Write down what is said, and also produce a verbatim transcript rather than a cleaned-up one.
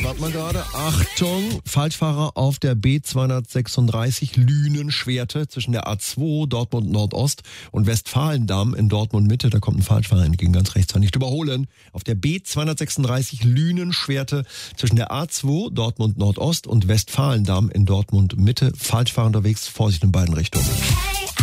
Warte mal gerade. Achtung, Falschfahrer auf der B zweihundertsechsunddreißig Lünen-Schwerte zwischen der A zwei Dortmund Nordost und Westfalendamm in Dortmund Mitte. Da kommt ein Falschfahrer entgegen, ganz rechts. Nicht überholen. Auf der B zweihundertsechsunddreißig Lünen-Schwerte zwischen der A zwei Dortmund Nordost und Westfalendamm in Dortmund Mitte. Falschfahrer unterwegs, Vorsicht in beiden Richtungen. Hey.